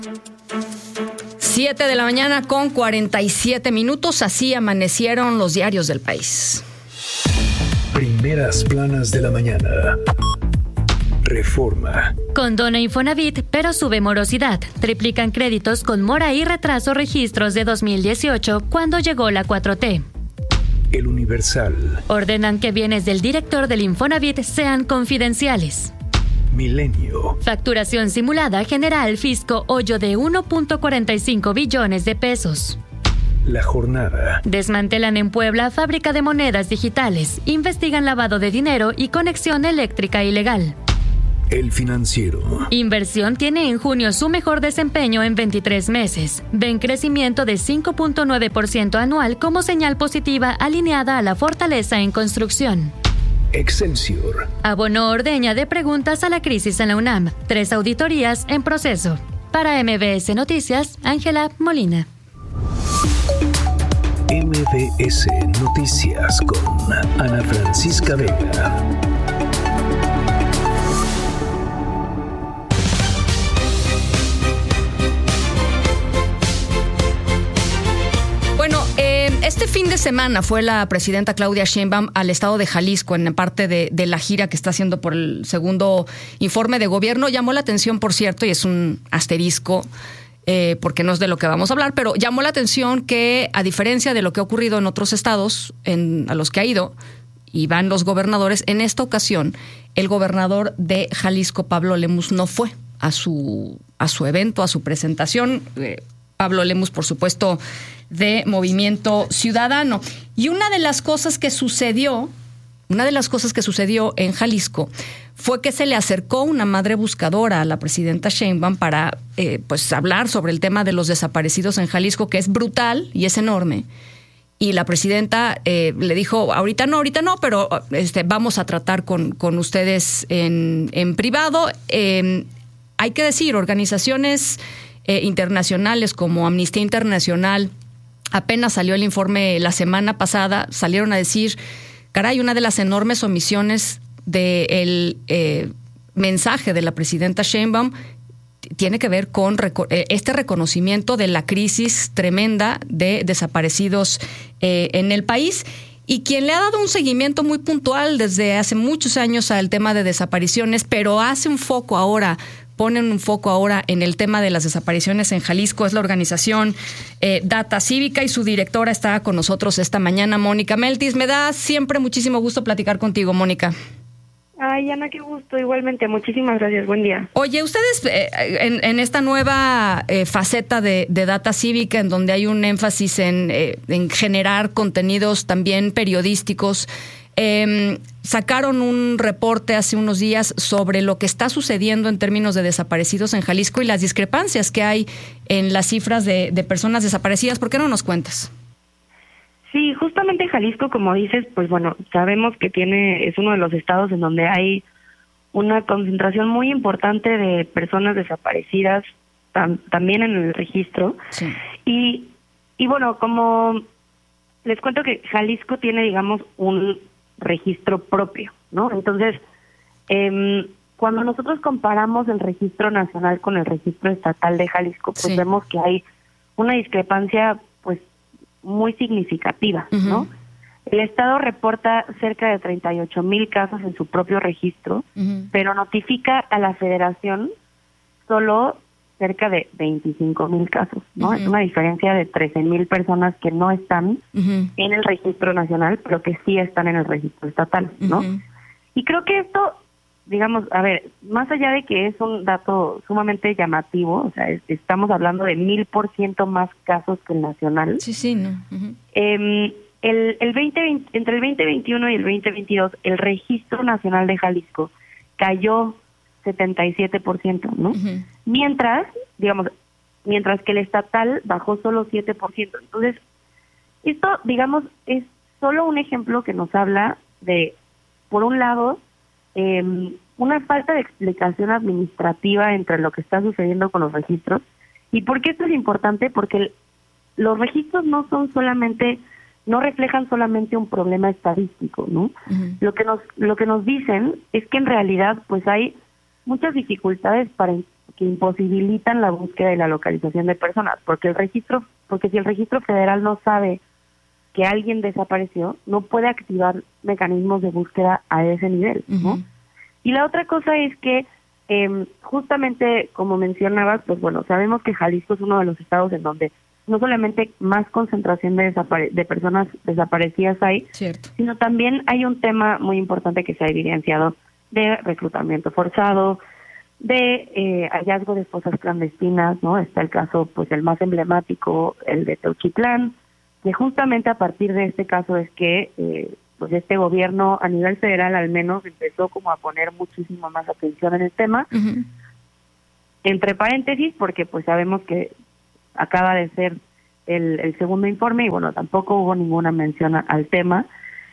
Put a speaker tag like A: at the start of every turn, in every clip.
A: 7 de la mañana con 47 minutos, así amanecieron los diarios del país.
B: Primeras planas de la mañana. Reforma.
C: Condona Infonavit, pero sube morosidad. Triplican créditos con mora y retraso registros de 2018, cuando llegó la 4T.
B: El Universal.
C: Ordenan que bienes del director del Infonavit sean confidenciales.
B: Milenio.
C: Facturación simulada genera al fisco hoyo de 1.45 billones de pesos.
B: La Jornada.
C: Desmantelan en Puebla fábrica de monedas digitales. Investigan lavado de dinero y conexión eléctrica ilegal.
B: El Financiero.
C: Inversión tiene en junio su mejor desempeño en 23 meses. Ven crecimiento de 5.9% anual como señal positiva alineada a la fortaleza en construcción.
B: Excelsior.
C: Abonó ordeña de preguntas a la crisis en la UNAM. 3 auditorías en proceso. Para MBS Noticias, Ángela Molina.
B: MBS Noticias con Ana Francisca Vega.
A: Este fin de semana fue la presidenta Claudia Sheinbaum al estado de Jalisco en parte de la gira que está haciendo por el segundo informe de gobierno. Llamó la atención, por cierto, y es un asterisco, porque no es de lo que vamos a hablar, pero llamó la atención que, a diferencia de lo que ha ocurrido en otros estados a los que ha ido y van los gobernadores, en esta ocasión el gobernador de Jalisco, Pablo Lemus, no fue a su evento, a su presentación. Pablo Lemus, por supuesto, de Movimiento Ciudadano. Y una de las cosas que sucedió en Jalisco fue que se le acercó una madre buscadora a la presidenta Sheinbaum para hablar sobre el tema de los desaparecidos en Jalisco, que es brutal y es enorme. Y la presidenta le dijo, ahorita no, pero vamos a tratar con ustedes en privado. Hay que decir, organizaciones internacionales como Amnistía Internacional, apenas salió el informe la semana pasada, salieron a decir, caray, una de las enormes omisiones del mensaje de la presidenta Sheinbaum tiene que ver con este reconocimiento de la crisis tremenda de desaparecidos en el país. Y quien le ha dado un seguimiento muy puntual desde hace muchos años al tema de desapariciones, pero ponen un foco ahora en el tema de las desapariciones en Jalisco, es la organización Data Cívica, y su directora está con nosotros esta mañana, Mónica Meltis. Me da siempre muchísimo gusto platicar contigo, Mónica.
D: Ay, Ana, qué gusto, igualmente, muchísimas gracias, buen día.
A: Oye, ustedes en esta nueva faceta de Data Cívica, en donde hay un énfasis en generar contenidos también periodísticos, sacaron un reporte hace unos días sobre lo que está sucediendo en términos de desaparecidos en Jalisco y las discrepancias que hay en las cifras de personas desaparecidas. ¿Por qué no nos cuentas?
D: Sí, justamente Jalisco, como dices, pues bueno, sabemos que es uno de los estados en donde hay una concentración muy importante de personas desaparecidas, también en el registro. Sí. Y bueno, como les cuento que Jalisco tiene, digamos, un registro propio, ¿no? Entonces, cuando nosotros comparamos el registro nacional con el registro estatal de Jalisco, pues vemos que hay una discrepancia, pues, muy significativa, ¿no? El estado reporta cerca de 38,000 casos en su propio registro, pero notifica a la federación solo cerca de 25,000 casos, ¿no? Es una diferencia de 13,000 personas que no están en el registro nacional, pero que sí están en el registro estatal, ¿no? Y creo que esto, digamos, a ver, más allá de que es un dato sumamente llamativo, o sea, estamos hablando de 1,000% más casos que el nacional.
A: Sí, ¿no?
D: Entre el 2021 y el 2022, el registro nacional de Jalisco cayó 77%, ¿no? Mientras que el estatal bajó solo 7%. Entonces, esto, digamos, es solo un ejemplo que nos habla de, por un lado, una falta de explicación administrativa entre lo que está sucediendo con los registros. ¿Y por qué esto es importante? Porque los registros no reflejan solamente un problema estadístico, ¿no? Lo que nos dicen es que en realidad pues hay muchas dificultades para que imposibilitan la búsqueda y la localización de personas, porque si el registro federal no sabe que alguien desapareció, no puede activar mecanismos de búsqueda a ese nivel, ¿no? Y la otra cosa es que justamente como mencionabas, pues bueno, sabemos que Jalisco es uno de los estados en donde no solamente más concentración de personas desaparecidas hay,
A: cierto,
D: sino también hay un tema muy importante que se ha evidenciado de reclutamiento forzado, de hallazgo de fosas clandestinas, ¿no? Está el caso, pues el más emblemático, el de Teuchitlán, que justamente a partir de este caso es que pues este gobierno a nivel federal al menos empezó como a poner muchísimo más atención en el tema. Entre paréntesis, porque pues sabemos que acaba de ser el segundo informe y bueno, tampoco hubo ninguna mención al tema.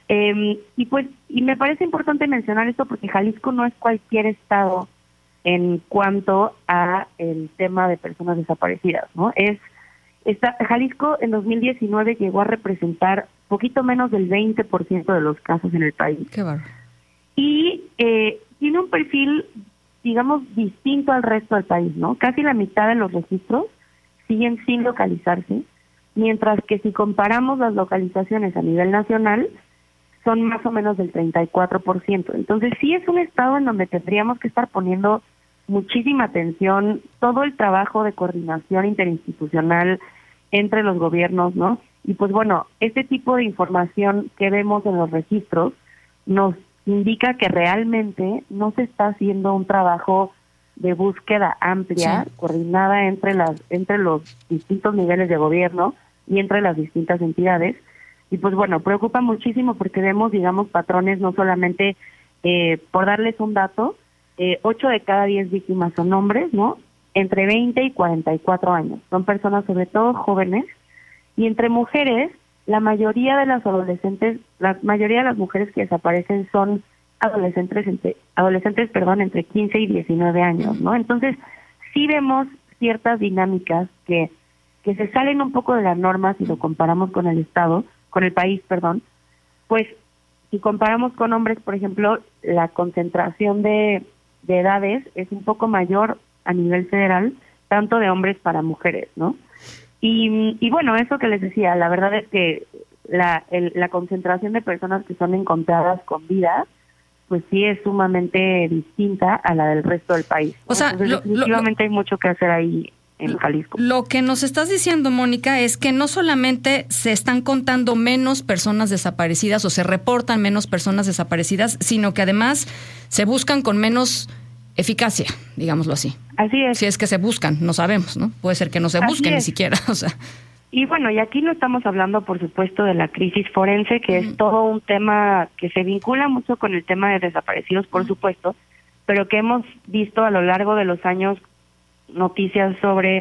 D: Y me parece importante mencionar esto porque Jalisco no es cualquier estado en cuanto a el tema de personas desaparecidas, ¿no? Jalisco en 2019 llegó a representar poquito menos del 20% de los casos en el país.
A: Qué bárbaro.
D: Y tiene un perfil, digamos, distinto al resto del país, ¿no? Casi la mitad de los registros siguen sin localizarse, mientras que si comparamos las localizaciones a nivel nacional, son más o menos del 34%. Entonces sí es un estado en donde tendríamos que estar poniendo muchísima atención, todo el trabajo de coordinación interinstitucional entre los gobiernos, ¿no? Y pues bueno, este tipo de información que vemos en los registros nos indica que realmente no se está haciendo un trabajo de búsqueda amplia, sí, coordinada entre los distintos niveles de gobierno y entre las distintas entidades. Y pues bueno, preocupa muchísimo porque vemos, digamos, patrones no solamente, por darles un dato, 8 de cada 10 víctimas son hombres, ¿no? Entre 20 y 44 años. Son personas sobre todo jóvenes. Y entre mujeres, la mayoría de las mujeres que desaparecen son adolescentes entre 15 y 19 años, ¿no? Entonces, sí vemos ciertas dinámicas que se salen un poco de las normas si lo comparamos con el país, pues si comparamos con hombres, por ejemplo, la concentración de edades es un poco mayor a nivel federal, tanto de hombres para mujeres, ¿no? Y bueno, eso que les decía, la verdad es que la concentración de personas que son encontradas con vida, pues sí es sumamente distinta a la del resto del país, ¿no?
A: O sea,
D: entonces, definitivamente hay mucho que hacer ahí en Jalisco.
A: Lo que nos estás diciendo, Mónica, es que no solamente se están contando menos personas desaparecidas o se reportan menos personas desaparecidas, sino que además se buscan con menos eficacia, digámoslo así.
D: Así es.
A: Si es que se buscan, no sabemos, ¿no? Puede ser que no se busquen ni siquiera, o sea.
D: Y bueno, y aquí no estamos hablando, por supuesto, de la crisis forense, que es todo un tema que se vincula mucho con el tema de desaparecidos, por supuesto, pero que hemos visto a lo largo de los años noticias sobre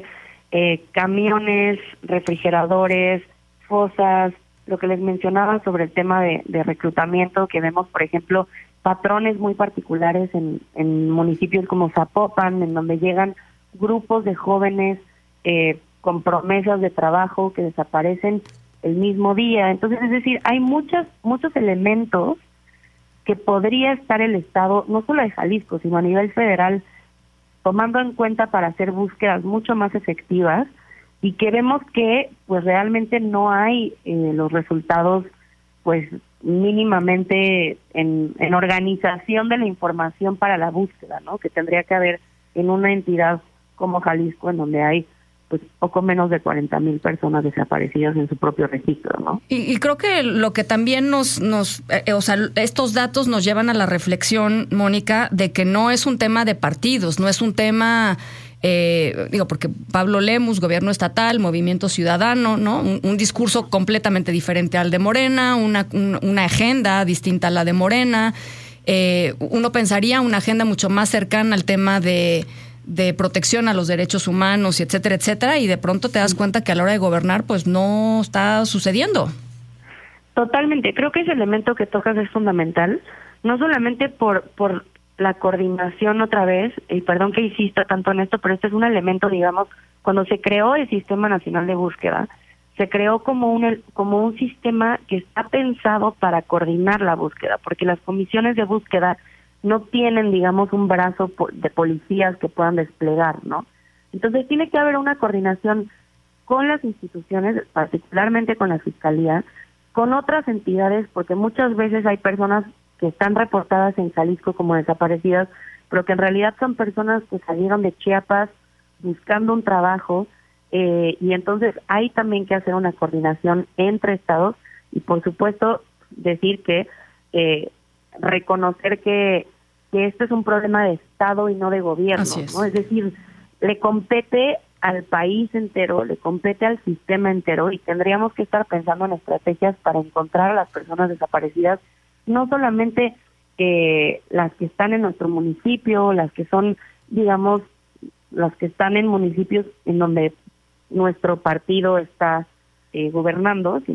D: camiones, refrigeradores, fosas, lo que les mencionaba sobre el tema de reclutamiento, que vemos, por ejemplo, patrones muy particulares en municipios como Zapopan, en donde llegan grupos de jóvenes con promesas de trabajo que desaparecen el mismo día. Entonces, es decir, hay muchos elementos que podría estar el Estado, no solo de Jalisco, sino a nivel federal, tomando en cuenta para hacer búsquedas mucho más efectivas y que vemos que pues realmente no hay los resultados pues mínimamente en organización de la información para la búsqueda, ¿no? Que tendría que haber en una entidad como Jalisco, en donde hay pues poco menos de 40,000 personas desaparecidas en su propio registro, ¿no?
A: Y creo que lo que también o sea, estos datos nos llevan a la reflexión, Mónica, de que no es un tema de partidos, no es un tema, porque Pablo Lemus, gobierno estatal, Movimiento Ciudadano, ¿no? Un discurso completamente diferente al de Morena, una agenda distinta a la de Morena. Uno pensaría una agenda mucho más cercana al tema de protección a los derechos humanos, y etcétera, etcétera, y de pronto te das cuenta que a la hora de gobernar, pues no está sucediendo.
D: Totalmente. Creo que ese elemento que tocas es fundamental, no solamente por la coordinación otra vez, y perdón que insista tanto en esto, pero este es un elemento, digamos, cuando se creó el Sistema Nacional de Búsqueda, se creó como un sistema que está pensado para coordinar la búsqueda, porque las comisiones de búsqueda no tienen, digamos, un brazo de policías que puedan desplegar, ¿no? Entonces tiene que haber una coordinación con las instituciones, particularmente con la Fiscalía, con otras entidades, porque muchas veces hay personas que están reportadas en Jalisco como desaparecidas, pero que en realidad son personas que salieron de Chiapas buscando un trabajo, y entonces hay también que hacer una coordinación entre estados y, por supuesto, decir que reconocer que este es un problema de Estado y no de gobierno, ¿no? Es decir, le compete al país entero, le compete al sistema entero, y tendríamos que estar pensando en estrategias para encontrar a las personas desaparecidas, no solamente las que están en nuestro municipio, las que son, digamos, las que están en municipios en donde nuestro partido está gobernando,